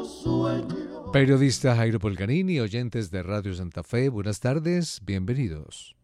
Periodista Jairo Polgarini, oyentes de Radio Santa Fe, buenas tardes, bienvenidos.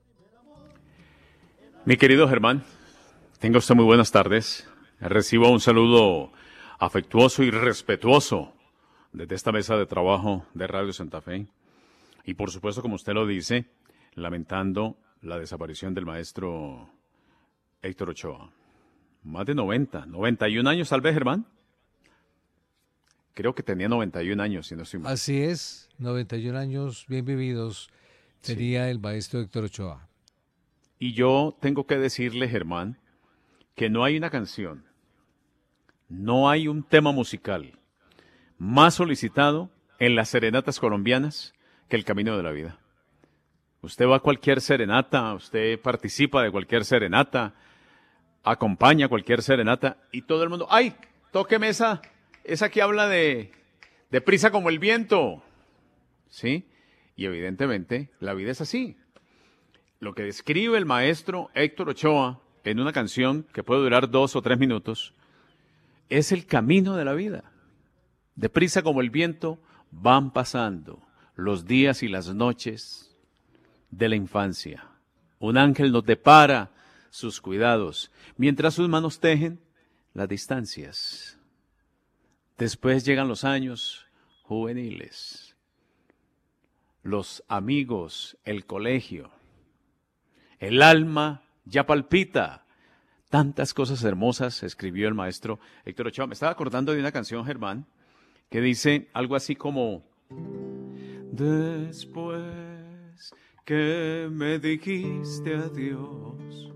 Mi querido Germán, tenga usted muy buenas tardes. Recibo un saludo afectuoso y respetuoso desde esta mesa de trabajo de Radio Santa Fe. Y por supuesto, como usted lo dice, lamentando la desaparición del maestro Héctor Ochoa. Más de 91 años tal vez, Germán. Creo que tenía 91 años, si no estoy mal. Así es, 91 años bien vividos tenía el maestro Héctor Ochoa. Y yo tengo que decirle, Germán, que no hay una canción, no hay un tema musical más solicitado en las serenatas colombianas que El Camino de la Vida. Usted va a cualquier serenata, usted participa de cualquier serenata, acompaña cualquier serenata y todo el mundo, ¡ay! Tóqueme esa que habla de prisa como el viento, ¿sí? Y evidentemente la vida es así. Lo que describe el maestro Héctor Ochoa en una canción que puede durar 2 o 3 minutos es el camino de la vida. Deprisa como el viento van pasando los días y las noches de la infancia. Un ángel nos depara sus cuidados mientras sus manos tejen las distancias. Después llegan los años juveniles, los amigos, el colegio. El alma ya palpita. Tantas cosas hermosas escribió el maestro Héctor Ochoa. Me estaba acordando de una canción, Germán, que dice algo así como: después que me dijiste adiós,